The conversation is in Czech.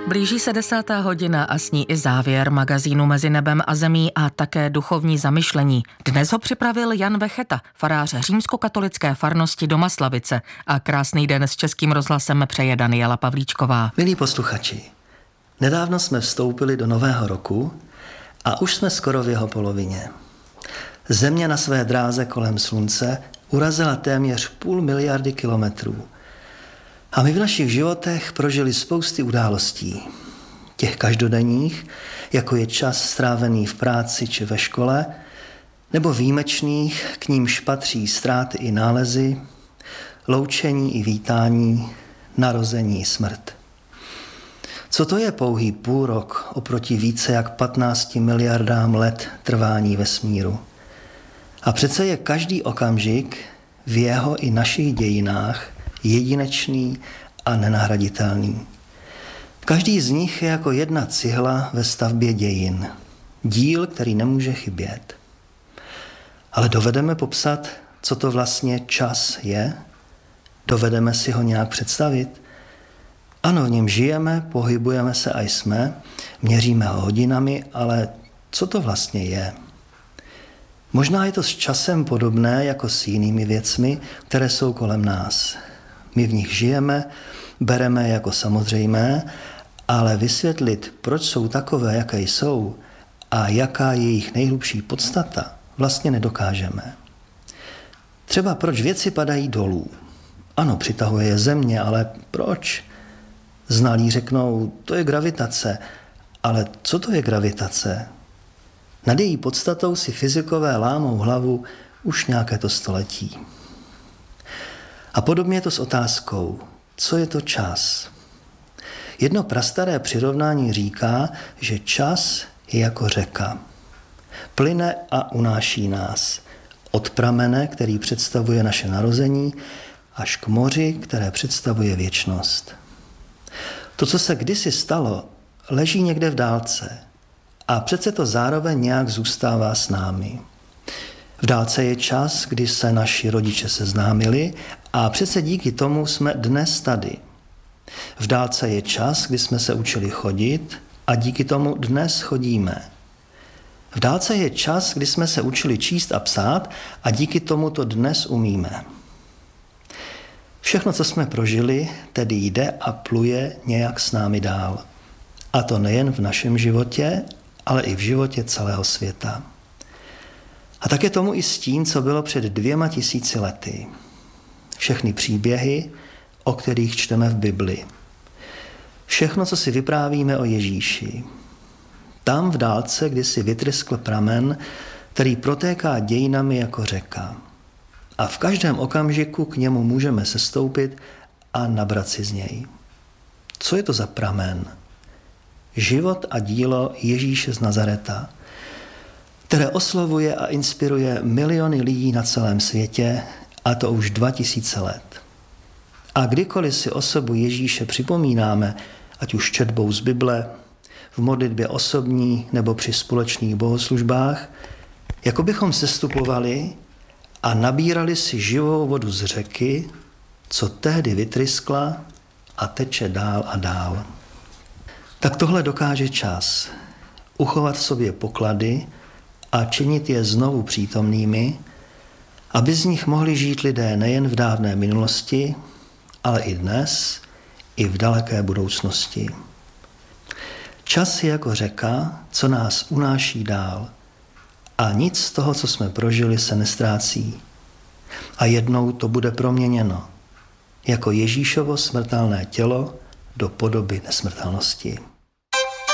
Blíží se 10. hodina a s ní i závěr magazínu Mezi nebem a zemí a také duchovní zamyšlení. Dnes ho připravil Jan Vecheta, farář římskokatolické farnosti do Maslavice, a krásný den s Českým rozhlasem přeje Daniela Pavlíčková. Milí posluchači, nedávno jsme vstoupili do nového roku a už jsme skoro v jeho polovině. Země na své dráze kolem slunce urazila téměř 500 miliardy kilometrů. A my v našich životech prožili spousty událostí. Těch každodenních, jako je čas strávený v práci či ve škole, nebo výjimečných, k nímž patří ztráty i nálezy, loučení i vítání, narození i smrt. Co to je pouhý půl rok oproti více jak 15 miliardám let trvání vesmíru? A přece je každý okamžik v jeho i našich dějinách jedinečný a nenahraditelný. Každý z nich je jako jedna cihla ve stavbě dějin. Díl, který nemůže chybět. Ale dovedeme popsat, co to vlastně čas je? Dovedeme si ho nějak představit? Ano, v něm žijeme, pohybujeme se a jsme, měříme ho hodinami, ale co to vlastně je? Možná je to s časem podobné jako s jinými věcmi, které jsou kolem nás. My v nich žijeme, bereme jako samozřejmé, ale vysvětlit, proč jsou takové, jaké jsou a jaká je jejich nejhlubší podstata, vlastně nedokážeme. Třeba proč věci padají dolů. Ano, přitahuje je země, ale proč? Znalí řeknou, to je gravitace, ale co to je gravitace? Nad její podstatou si fyzikové lámou hlavu už nějaké to století. A podobně je to s otázkou, co je to čas? Jedno prastaré přirovnání říká, že čas je jako řeka. Plyne a unáší nás. Od pramene, který představuje naše narození, až k moři, které představuje věčnost. To, co se kdysi stalo, leží někde v dálce. A přece to zároveň nějak zůstává s námi. V dálce je čas, kdy se naši rodiče seznámili a přece díky tomu jsme dnes tady. V dálce je čas, kdy jsme se učili chodit a díky tomu dnes chodíme. V dálce je čas, kdy jsme se učili číst a psát a díky tomu to dnes umíme. Všechno, co jsme prožili, tedy jde a pluje nějak s námi dál. A to nejen v našem životě, ale i v životě celého světa. A tak je tomu i s tím, co bylo před 2000 lety. Všechny příběhy, o kterých čteme v Bibli. Všechno, co si vyprávíme o Ježíši. Tam v dálce, kdy si vytryskl pramen, který protéká dějinami jako řeka. A v každém okamžiku k němu můžeme sestoupit a nabrat si z něj. Co je to za pramen? Život a dílo Ježíše z Nazareta, které oslovuje a inspiruje miliony lidí na celém světě, a to už 2000 let. A kdykoliv si osobu Ježíše připomínáme, ať už četbou z Bible, v modlitbě osobní nebo při společných bohoslužbách, jako bychom sestupovali a nabírali si živou vodu z řeky, co tehdy vytryskla a teče dál a dál. Tak tohle dokáže čas. Uchovat v sobě poklady a činit je znovu přítomnými, aby z nich mohli žít lidé nejen v dávné minulosti, ale i dnes, i v daleké budoucnosti. Čas je jako řeka, co nás unáší dál. A nic z toho, co jsme prožili, se nestrácí. A jednou to bude proměněno, jako Ježíšovo smrtelné tělo do podoby nesmrtelnosti.